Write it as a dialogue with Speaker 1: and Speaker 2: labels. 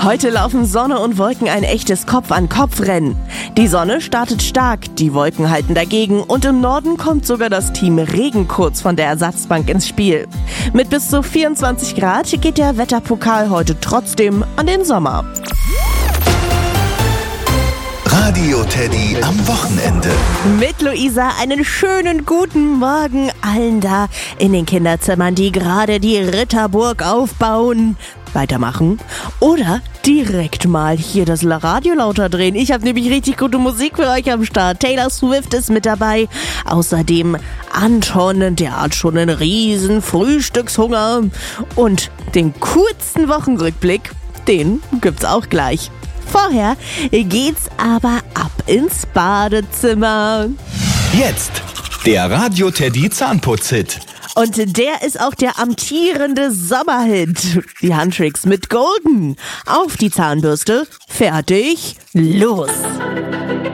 Speaker 1: Heute laufen Sonne und Wolken ein echtes Kopf-an-Kopf-Rennen. Die Sonne startet stark, die Wolken halten dagegen und im Norden kommt sogar das Team Regen kurz von der Ersatzbank ins Spiel. Mit bis zu 24 Grad geht der Wetterpokal heute trotzdem an den Sommer.
Speaker 2: Radio Teddy am Wochenende.
Speaker 1: Mit Luisa einen schönen guten Morgen allen da in den Kinderzimmern, die gerade die Ritterburg aufbauen. Weitermachen oder direkt mal hier das Radio lauter drehen. Ich habe nämlich richtig gute Musik für euch am Start. Taylor Swift ist mit dabei. Außerdem Anton, der hat schon einen riesen Frühstückshunger. Und den kurzen Wochenrückblick, den gibt's auch gleich. Vorher geht's aber ab ins Badezimmer.
Speaker 2: Jetzt der Radio Teddy Zahnputz-Hit.
Speaker 1: Und der ist auch der amtierende Sommerhit. Die Handtricks mit Golden. Auf die Zahnbürste. Fertig. Los.